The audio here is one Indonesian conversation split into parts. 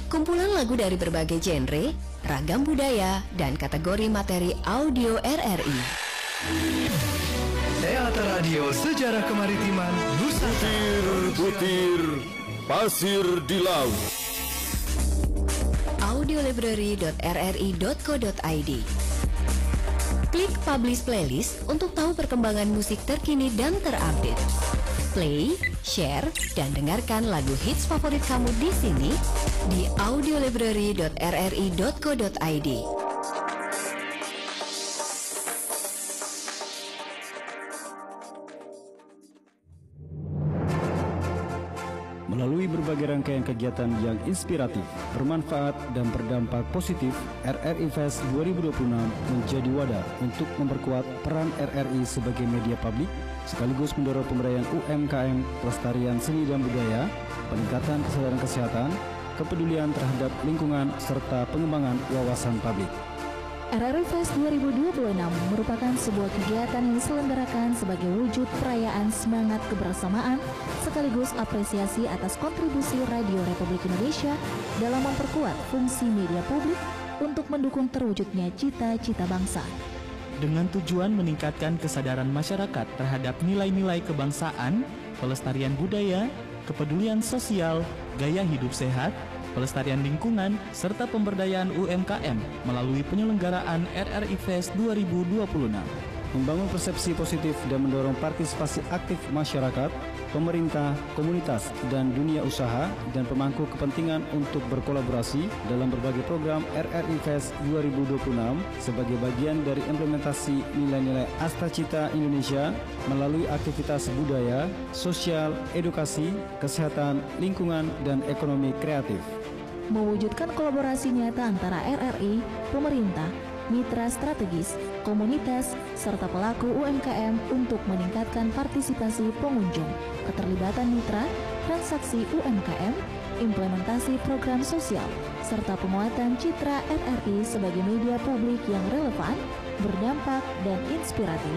Kumpulan lagu dari berbagai genre, ragam budaya, dan kategori materi audio RRI. Teater Radio Sejarah Kemaritiman Nusantara. Butir pasir di laut. audiolibrary.rri.co.id. Klik Publish Playlist untuk tahu perkembangan musik terkini dan terupdate. Play, share, dan dengarkan lagu hits favorit kamu di sini di audiolibrary.rri.co.id. Melalui berbagai rangkaian kegiatan yang inspiratif, bermanfaat, dan berdampak positif, RRI Fest 2026 menjadi wadah untuk memperkuat peran RRI sebagai media publik, sekaligus mendorong pemberdayaan UMKM, pelestarian seni dan budaya, peningkatan kesadaran kesehatan, kepedulian terhadap lingkungan, serta pengembangan wawasan publik. RRI Fest 2026 merupakan sebuah kegiatan yang diselenggarakan sebagai wujud perayaan semangat kebersamaan sekaligus apresiasi atas kontribusi Radio Republik Indonesia dalam memperkuat fungsi media publik untuk mendukung terwujudnya cita-cita bangsa. Dengan tujuan meningkatkan kesadaran masyarakat terhadap nilai-nilai kebangsaan, pelestarian budaya, kepedulian sosial, gaya hidup sehat, pelestarian lingkungan, serta pemberdayaan UMKM melalui penyelenggaraan RRI Fest 2026. Membangun persepsi positif dan mendorong partisipasi aktif masyarakat, pemerintah, komunitas, dan dunia usaha dan pemangku kepentingan untuk berkolaborasi dalam berbagai program RRI Fest 2026 sebagai bagian dari implementasi nilai-nilai Astacita Indonesia melalui aktivitas budaya, sosial, edukasi, kesehatan, lingkungan, dan ekonomi kreatif. Mewujudkan kolaborasi nyata antara RRI, pemerintah, mitra strategis, komunitas, serta pelaku UMKM untuk meningkatkan partisipasi pengunjung, keterlibatan mitra, transaksi UMKM, implementasi program sosial, serta penguatan citra RRI sebagai media publik yang relevan, berdampak, dan inspiratif.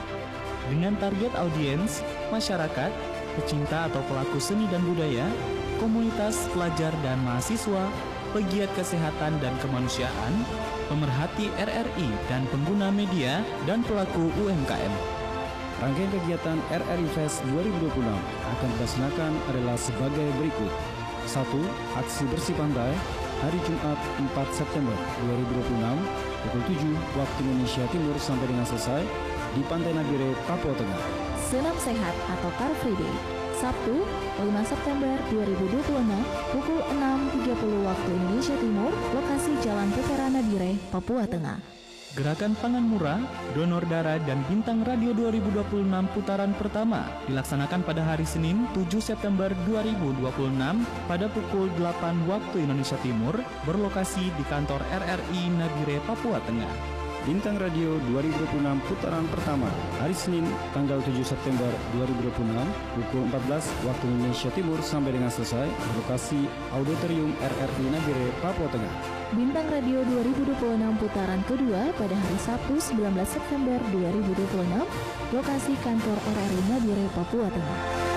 Dengan target audiens, masyarakat, pecinta atau pelaku seni dan budaya, komunitas pelajar dan mahasiswa, pegiat kesehatan dan kemanusiaan, pemerhati RRI dan pengguna media, dan pelaku UMKM. Rangkaian kegiatan RRI Fest 2026 akan dilaksanakan adalah sebagai berikut. 1. Aksi bersih pantai hari Jumat 4 September 2026 pukul 7 waktu Indonesia Timur sampai dengan selesai di Pantai Nabire, Papua Tengah. Senam sehat atau Car Free Day Sabtu 5 September 2026 pukul 6.30 waktu Indonesia Timur, lokasi Jalan Veteran Nabire, Papua Tengah. Gerakan Pangan Murah, Donor Darah, dan Bintang Radio 2026 putaran pertama dilaksanakan pada hari Senin 7 September 2026 pada pukul 8 waktu Indonesia Timur, berlokasi di kantor RRI Nabire, Papua Tengah. Bintang Radio 2026 putaran pertama hari Senin tanggal 7 September 2026 pukul 14 waktu Indonesia Timur sampai dengan selesai, lokasi Auditorium RRI Nabire, Papua Tengah. Bintang Radio 2026 putaran kedua pada hari Sabtu 19 September 2026, lokasi kantor RRI Nabire, Papua Tengah.